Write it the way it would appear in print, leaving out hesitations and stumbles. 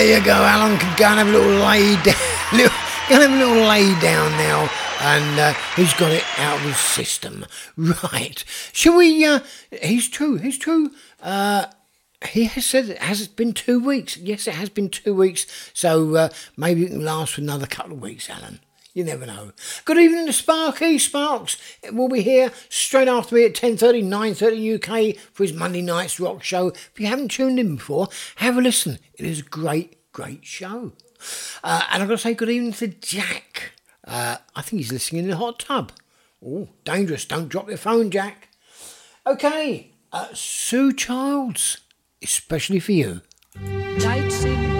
There you go, Alan. Can go and have a little lay down. Go and have a little lay down now. And he's got it out of his system. Right. Shall we... he's true. He has said it has been 2 weeks. Yes, it has been 2 weeks. So maybe it can last for another couple of weeks, Alan. You never know. Good evening to Sparky. Sparks will be here straight after me at 10:30, 9:30 UK for his Monday night's rock show. If you haven't tuned in before, have a listen. It is a great show. And I've got to say good evening to Jack. I think he's listening in the hot tub. Oh, dangerous. Don't drop your phone, Jack. Okay, Sue Childs, especially for you. Nights in